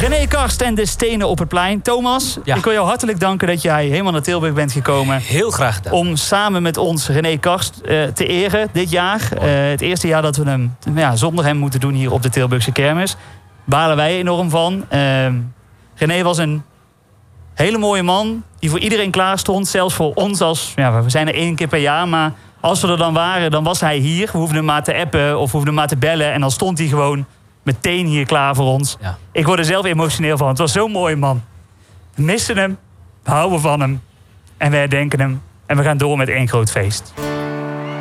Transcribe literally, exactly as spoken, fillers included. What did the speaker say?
René Karst en de Stenen op het Plein. Thomas, ja. ik wil jou hartelijk danken dat jij helemaal naar Tilburg bent gekomen. Heel graag gedaan. Om samen met ons René Karst uh, te eren dit jaar. Uh, het eerste jaar dat we hem ja, zonder hem moeten doen hier op de Tilburgse kermis. Balen wij enorm van. Uh, René was een hele mooie man die voor iedereen klaar stond. Zelfs voor ons als, ja, we zijn er één keer per jaar, maar als we er dan waren, dan was hij hier. We hoefden hem maar te appen of we hoefden hem maar te bellen. En dan stond hij gewoon meteen hier klaar voor ons. Ja. Ik word er zelf emotioneel van. Het was zo'n mooie man. We missen hem, we houden van hem. En we herdenken hem. En we gaan door met één groot feest.